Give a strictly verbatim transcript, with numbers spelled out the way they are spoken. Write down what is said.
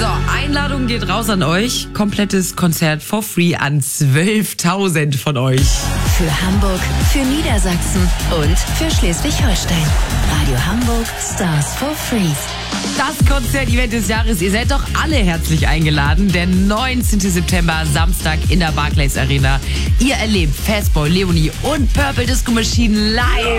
So, Einladung geht raus an euch. Komplettes Konzert for free an zwölftausend von euch. Für Hamburg, für Niedersachsen und für Schleswig-Holstein. Radio Hamburg Stars for Free. Das Konzertevent des Jahres. Ihr seid doch alle herzlich eingeladen. Der neunzehnten September, Samstag in der Barclays Arena. Ihr erlebt Fastboy, Leonie und Purple Disco Machine live.